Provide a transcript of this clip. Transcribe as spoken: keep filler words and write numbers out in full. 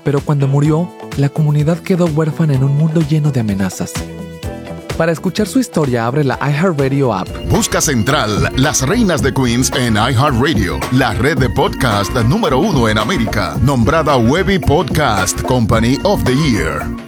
pero cuando murió, la comunidad quedó huérfana en un mundo lleno de amenazas. Para escuchar su historia, abre la iHeartRadio app. Busca Central, Las Reinas de Queens en iHeartRadio, la red de podcast número uno en América, nombrada Webby Podcast Company of the Year.